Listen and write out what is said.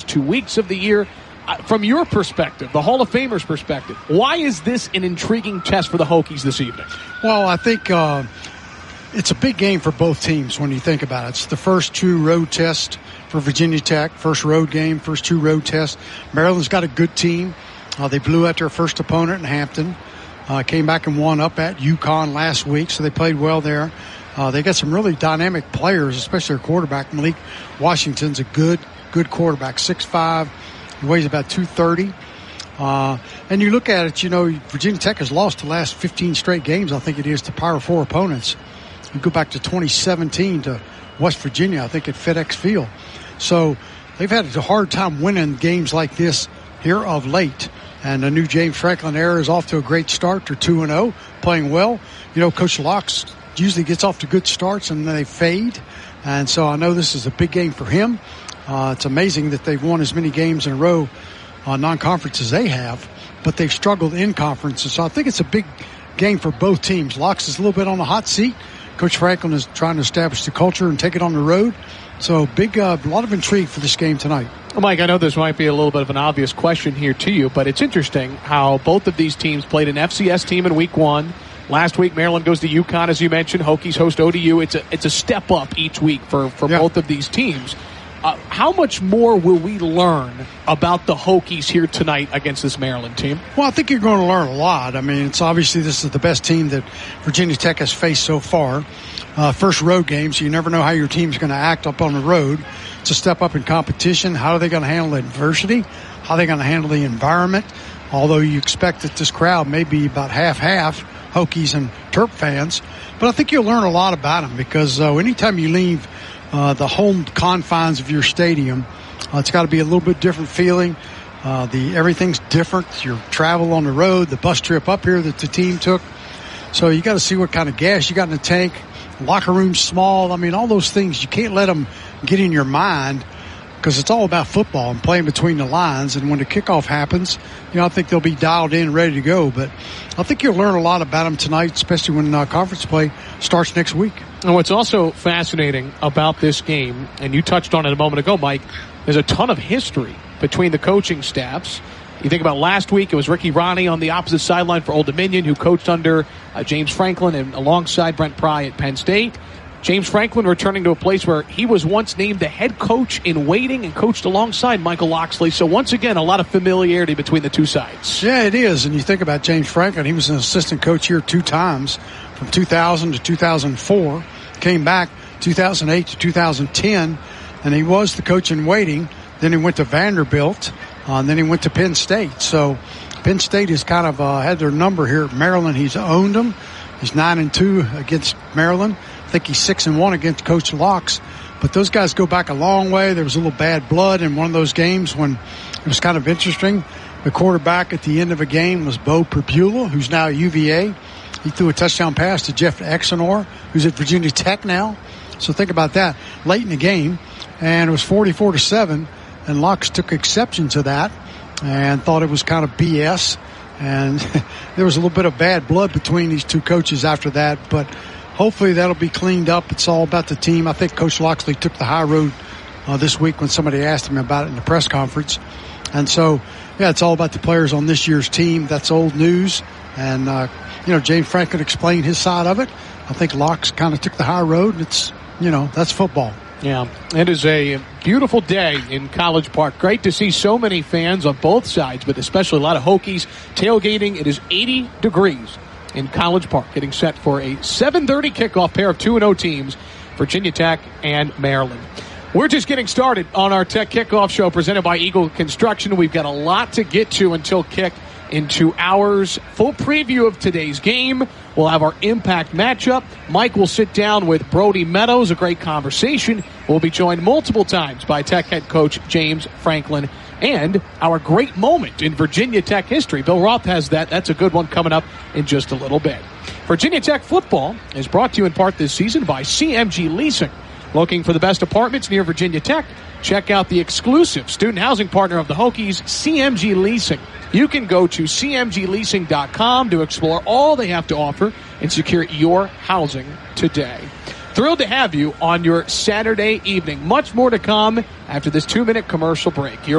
2 weeks of the year. From your perspective, the Hall of Famers' perspective, why is this an intriguing test for the Hokies this evening? Well, I think it's a big game for both teams when you think about it. It's the first 2 road tests for Virginia Tech, first road game, first 2 road tests. Maryland's got a good team. They blew out their first opponent in Hampton, came back and won up at UConn last week, so they played well there. They got some really dynamic players, especially their quarterback. Malik Washington's a good quarterback, 6'5", he weighs about 230. And you look at it, Virginia Tech has lost the last 15 straight games, I think it is, to Power 4 opponents. You go back to 2017 to West Virginia, I think, at FedEx Field. So they've had a hard time winning games like this here of late. And the new James Franklin era is off to a great start. They're 2-0, playing well. Coach Locks usually gets off to good starts and then they fade. And so I know this is a big game for him. It's amazing that they've won as many games in a row non-conference as they have, but they've struggled in conferences. So I think it's a big game for both teams. Locks is a little bit on the hot seat. Coach Franklin is trying to establish the culture and take it on the road. So a lot of intrigue for this game tonight. Well, Mike, I know this might be a little bit of an obvious question here to you, but it's interesting how both of these teams played an FCS team in week 1. Last week, Maryland goes to UConn, as you mentioned. Hokies host ODU. It's a step up each week for both of these teams. How much more will we learn about the Hokies here tonight against this Maryland team? Well, I think you're going to learn a lot. I mean, it's obviously this is the best team that Virginia Tech has faced so far. First road game, so you never know how your team's going to act up on the road. It's a step up in competition. How are they going to handle adversity? How are they going to handle the environment? Although you expect that this crowd may be about half-half, Hokies and Terp fans. But I think you'll learn a lot about them because anytime you leave the home confines of your stadium, it's got to be a little bit different feeling. Everything's different. Your travel on the road, the bus trip up here that the team took. So you got to see what kind of gas you got in the tank. Locker room's small. I mean, all those things, you can't let them get in your mind because it's all about football and playing between the lines. And when the kickoff happens, I think they'll be dialed in, ready to go. But I think you'll learn a lot about them tonight, especially when conference play starts next week. And what's also fascinating about this game, and you touched on it a moment ago, Mike, there's a ton of history between the coaching staffs. You think about last week, it was Ricky Ronnie on the opposite sideline for Old Dominion, who coached under James Franklin and alongside Brent Pry at Penn State. James Franklin returning to a place where he was once named the head coach in waiting and coached alongside Michael Locksley. So once again, a lot of familiarity between the two sides. Yeah, it is. And you think about James Franklin, he was an assistant coach here 2 times from 2000 to 2004, came back 2008 to 2010, and he was the coach in waiting. Then he went to Vanderbilt, and then he went to Penn State. So Penn State has kind of had their number here at Maryland. He's owned them. He's 9-2 against Maryland. I think he's 6-1 against Coach Locks. But those guys go back a long way. There was a little bad blood in one of those games when it was kind of interesting. The quarterback at the end of a game was Bo Perbula, who's now at UVA. He threw a touchdown pass to Jeff Exonor, who's at Virginia Tech now. So think about that. Late in the game, and it was 44-7, and Locks took exception to that and thought it was kind of BS. And there was a little bit of bad blood between these two coaches after that, but hopefully that'll be cleaned up. It's all about the team. I think Coach Locksley took the high road this week when somebody asked him about it in the press conference. And so, yeah, it's all about the players on this year's team. That's old news. And, James Franklin explained his side of it. I think Locks kind of took the high road, and it's, that's football. Yeah, it is a beautiful day in College Park. Great to see so many fans on both sides, but especially a lot of Hokies tailgating. It is 80 degrees in College Park, getting set for a 7:30 kickoff, pair of 2-0 teams, Virginia Tech and Maryland. We're just getting started on our Tech Kickoff Show presented by Eagle Construction. We've got a lot to get to until kick in 2 hours. Full preview of today's game. We'll have our impact matchup. Mike will sit down with Brody Meadows, a great conversation. We'll be joined multiple times by Tech head coach James Franklin. And our great moment in Virginia Tech history. Bill Roth has that. That's a good one coming up in just a little bit. Virginia Tech football is brought to you in part this season by CMG Leasing. Looking for the best apartments near Virginia Tech? Check out the exclusive student housing partner of the Hokies, CMG Leasing. You can go to cmgleasing.com to explore all they have to offer and secure your housing today. Thrilled to have you on your Saturday evening. Much more to come after this 2-minute commercial break.